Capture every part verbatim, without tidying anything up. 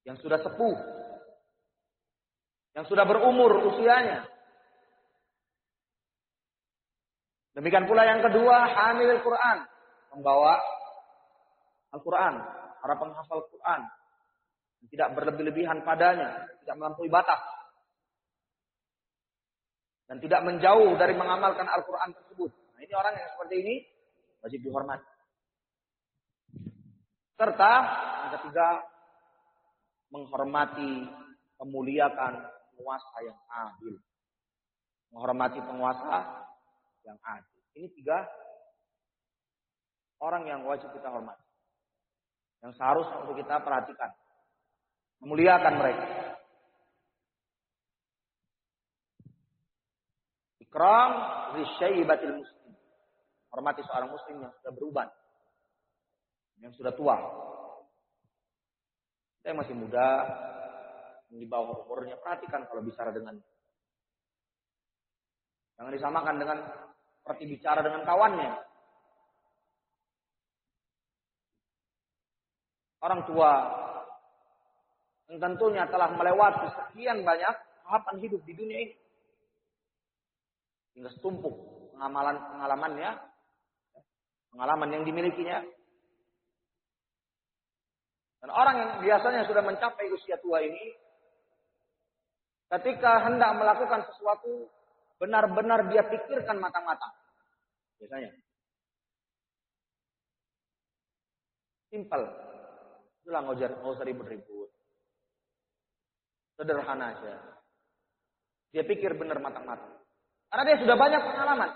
yang sudah sepuh, yang sudah berumur usianya. Demikian pula yang kedua, hamil Quran, membawa Al-Quran, para penghafal Quran, tidak berlebih-lebihan padanya, tidak melampaui batas, dan tidak menjauh dari mengamalkan Al-Quran tersebut. Nah, ini orang yang seperti ini wajib dihormati. Serta yang ketiga, menghormati, memuliakan penguasa yang adil. Menghormati penguasa yang adil. Ini tiga orang yang wajib kita hormati. Yang seharusnya untuk kita perhatikan. Memuliakan mereka. Ikram risyaibatil muslim. Hormati seorang muslim yang sudah beruban. Yang sudah tua. Kita yang masih muda, yang di bawah umurnya, perhatikan kalau bicara dengan. Jangan disamakan dengan seperti bicara dengan kawannya. Orang tua yang tentunya telah melewati sekian banyak tahapan hidup di dunia ini. Hingga setumpuk pengamalan pengalamannya, pengalaman yang dimilikinya. Dan orang yang biasanya sudah mencapai usia tua ini, ketika hendak melakukan sesuatu, benar-benar dia pikirkan matang-matang. Biasanya. Simpel. Itulah nggak usah ribut-ribut. Sederhana aja. Dia pikir benar matang-matang. Karena dia sudah banyak pengalaman.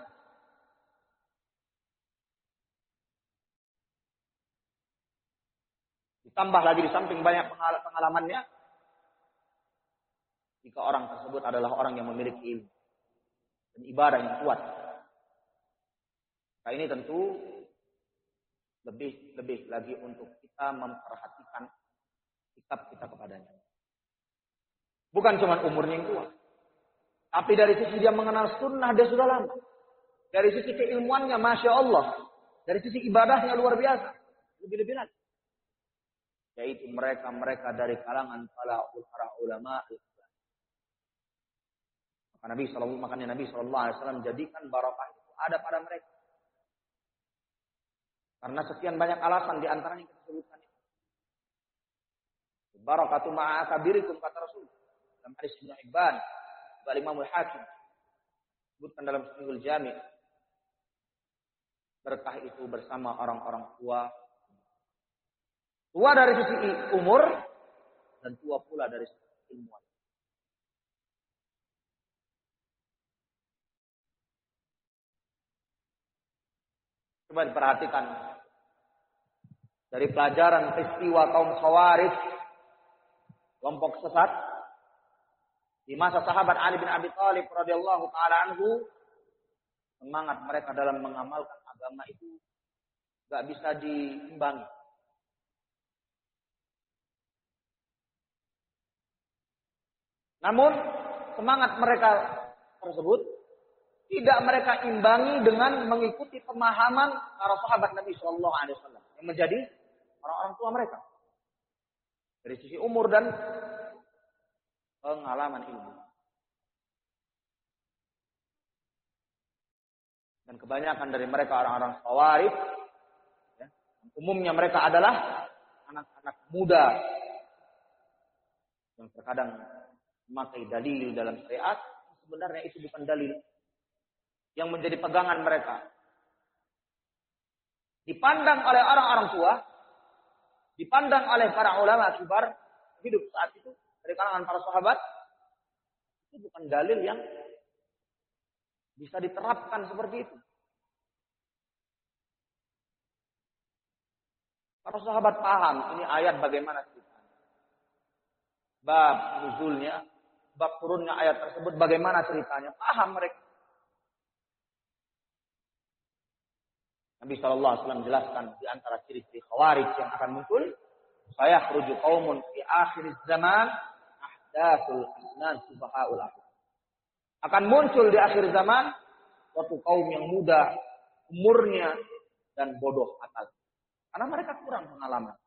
Ditambah lagi di samping banyak pengalamannya, jika orang tersebut adalah orang yang memiliki ilmu dan ibadah yang kuat. Nah, ini tentu lebih lebih lagi untuk kita memperhatikan sikap kita kepadanya. Bukan cuma umurnya yang tua, tapi dari sisi dia mengenal sunnah dia sudah lama. Dari sisi keilmuannya, masya Allah. Dari sisi ibadahnya luar biasa. Lebih-lebih lagi. Yaitu mereka-mereka dari kalangan para ulama. Maka Nabi Sallallahu makanya Nabi Sallallahu Alaihi Wasallam menjadikan barokah itu ada pada mereka. Karena sekian banyak alasan di antaranya kita sebutkan. Barakatu ma'a kabirikum kata Rasul. Dalam hadis Ibnu Hibban, Imam Al-Hakim sebutkan dalam Sahihul Jami'. Berkah itu bersama orang-orang tua. Tua dari sisi umur dan tua pula dari sisi ilmuwan. Coba diperhatikan dari pelajaran peristiwa kaum Khawarij, kelompok sesat di masa sahabat Ali bin Abi Thalib radhiyallahu taala anhu, semangat mereka dalam mengamalkan agama itu enggak bisa diimbangi. Namun semangat mereka tersebut tidak mereka imbangi dengan mengikuti pemahaman para sahabat Nabi Shallallahu Alaihi Wasallam yang menjadi orang-orang tua mereka dari sisi umur dan pengalaman ilmu. Dan kebanyakan dari mereka orang-orang Khawarij, ya, umumnya mereka adalah anak-anak muda yang terkadang memakai dalil dalam syariat, sebenarnya itu bukan dalil yang menjadi pegangan mereka. Dipandang oleh orang-orang tua, dipandang oleh para ulama kibar hidup saat itu dari kalangan para sahabat, itu bukan dalil yang bisa diterapkan seperti itu. Para sahabat paham ini ayat bagaimana ceritanya. Bab nuzulnya, bab turunnya ayat tersebut bagaimana ceritanya, paham mereka. Nabi shallallahu alaihi wasallam menjelaskan di antara ciri-ciri Khawarij yang akan muncul, saya khruju qaumun fi akhir zaman ahdatsul asnan subahaul akhl. Akan muncul di akhir zaman suatu kaum yang muda umurnya dan bodoh akal. Karena mereka kurang pengalaman.